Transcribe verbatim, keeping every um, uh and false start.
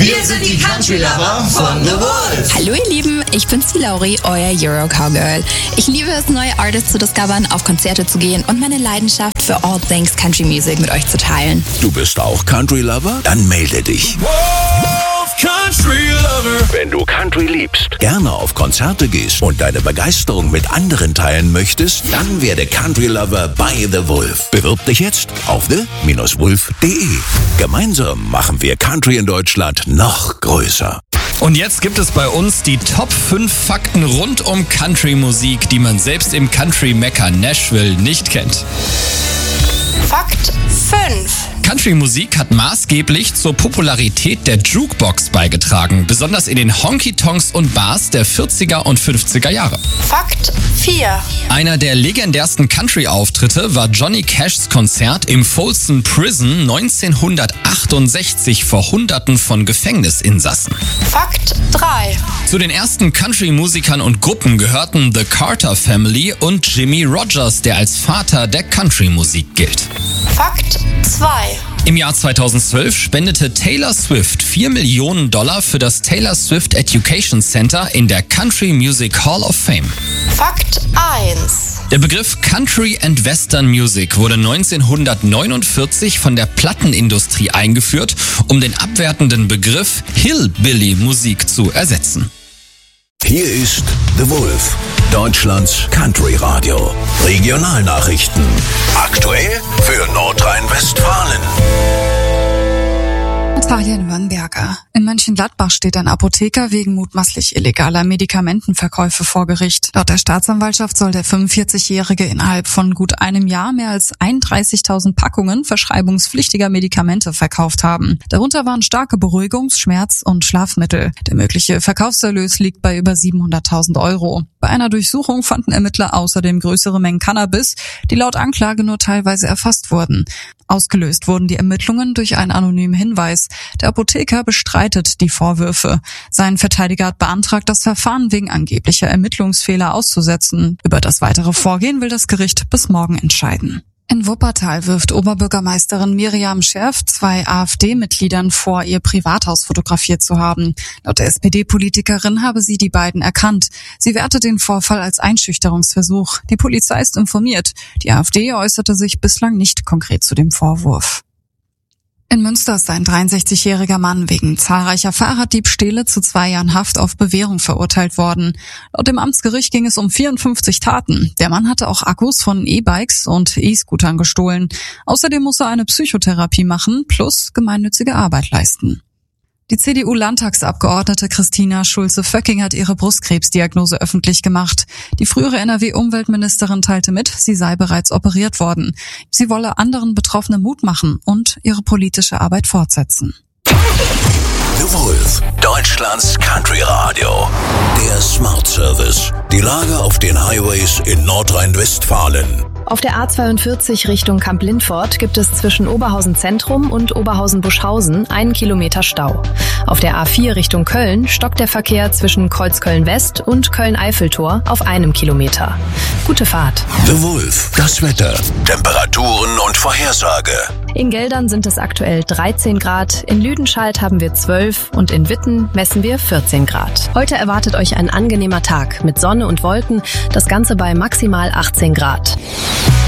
Wir sind die Country Lover von The Wolf. Hallo ihr Lieben, ich bin's die Lauri, euer Euro Cowgirl. Ich liebe es, neue Artists zu discovern, auf Konzerte zu gehen und meine Leidenschaft für all things Country Music mit euch zu teilen. Du bist auch Country Lover? Dann melde dich. Wolf Country Lover. Wenn du Country liebst, gerne auf Konzerte gehst und deine Begeisterung mit anderen teilen möchtest, dann werde Country Lover bei The Wolf. Bewirb dich jetzt auf the wolf punkt de. Gemeinsam machen wir Country in Deutschland noch größer. Und jetzt gibt es bei uns die Top fünf Fakten rund um Country-Musik, die man selbst im Country-Mekka Nashville nicht kennt. Fakt fünf. Country-Musik hat maßgeblich zur Popularität der Jukebox beigetragen, besonders in den Honky-Tonks und Bars der vierziger und fünfziger Jahre. Fakt vier. Einer der legendärsten Country-Auftritte war Johnny Cashs Konzert im Folsom Prison neunzehnhundertachtundsechzig vor Hunderten von Gefängnisinsassen. Fakt drei. Zu den ersten Country-Musikern und Gruppen gehörten The Carter Family und Jimmie Rodgers, der als Vater der Country-Musik gilt. Fakt zwei. Im Jahr zweitausendzwölf spendete Taylor Swift vier Millionen Dollar für das Taylor Swift Education Center in der Country Music Hall of Fame. Fakt eins. Der Begriff Country and Western Music wurde neunzehnhundertneunundvierzig von der Plattenindustrie eingeführt, um den abwertenden Begriff Hillbilly-Musik zu ersetzen. Hier ist The Wolf, Deutschlands Country-Radio. Regionalnachrichten. Aktuell für Nordrhein-Westfalen. Fabian Wörnberger. In Mönchengladbach steht ein Apotheker wegen mutmaßlich illegaler Medikamentenverkäufe vor Gericht. Laut der Staatsanwaltschaft soll der fünfundvierzigjährige innerhalb von gut einem Jahr mehr als einunddreißigtausend Packungen verschreibungspflichtiger Medikamente verkauft haben. Darunter waren starke Beruhigungs-, Schmerz- und Schlafmittel. Der mögliche Verkaufserlös liegt bei über siebenhunderttausend Euro. Bei einer Durchsuchung fanden Ermittler außerdem größere Mengen Cannabis, die laut Anklage nur teilweise erfasst wurden. Ausgelöst wurden die Ermittlungen durch einen anonymen Hinweis. Der Apotheker bestreitet die Vorwürfe. Sein Verteidiger hat beantragt, das Verfahren wegen angeblicher Ermittlungsfehler auszusetzen. Über das weitere Vorgehen will das Gericht bis morgen entscheiden. In Wuppertal wirft Oberbürgermeisterin Miriam Scherf zwei AfD-Mitgliedern vor, ihr Privathaus fotografiert zu haben. Laut der S P D-Politikerin habe sie die beiden erkannt. Sie wertet den Vorfall als Einschüchterungsversuch. Die Polizei ist informiert. Die AfD äußerte sich bislang nicht konkret zu dem Vorwurf. In Münster ist ein dreiundsechzigjähriger Mann wegen zahlreicher Fahrraddiebstähle zu zwei Jahren Haft auf Bewährung verurteilt worden. Laut dem Amtsgericht ging es um vierundfünfzig Taten. Der Mann hatte auch Akkus von E-Bikes und E-Scootern gestohlen. Außerdem muss er eine Psychotherapie machen plus gemeinnützige Arbeit leisten. Die C D U-Landtagsabgeordnete Christina Schulze-Vöcking hat ihre Brustkrebsdiagnose öffentlich gemacht. Die frühere N R W-Umweltministerin teilte mit, sie sei bereits operiert worden. Sie wolle anderen Betroffenen Mut machen und ihre politische Arbeit fortsetzen. The Wolf, Deutschlands Country Radio. Der Smart Service. Die Lage auf den Highways in Nordrhein-Westfalen. Auf der A zweiundvierzig Richtung Kamp-Lindfort gibt es zwischen Oberhausen Zentrum und Oberhausen-Buschhausen einen Kilometer Stau. Auf der A vier Richtung Köln stockt der Verkehr zwischen Kreuzköln-West und Köln-Eiffeltor auf einem Kilometer. Gute Fahrt. The Wolf, das Wetter, Temperaturen und Vorhersage. In Geldern sind es aktuell dreizehn Grad, in Lüdenscheid haben wir zwölf und in Witten messen wir vierzehn Grad. Heute erwartet euch ein angenehmer Tag mit Sonne und Wolken, das Ganze bei maximal achtzehn Grad.